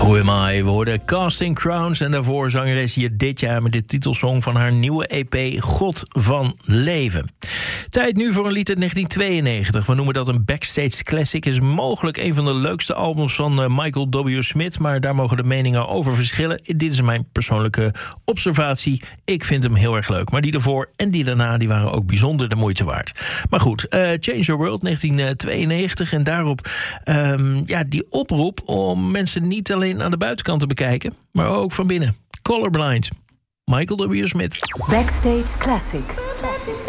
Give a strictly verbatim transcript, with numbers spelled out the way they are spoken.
Who Am I? We hoorden Casting Crowns en daarvoor zangeres hier dit jaar met de titelsong van haar nieuwe E P God van Leven. Tijd nu voor een lied uit negentien tweeënnegentig. We noemen dat een backstage classic. Is mogelijk een van de leukste albums van Michael W. Smith, maar daar mogen de meningen over verschillen. Dit is mijn persoonlijke observatie. Ik vind hem heel erg leuk. Maar die ervoor en die daarna die waren ook bijzonder de moeite waard. Maar goed, uh, Change Your World negentien tweeënnegentig en daarop um, ja, die oproep om mensen niet alleen aan de buitenkant te bekijken, maar ook van binnen. Colorblind. Michael W. Smith. Backstage Classic. Classic.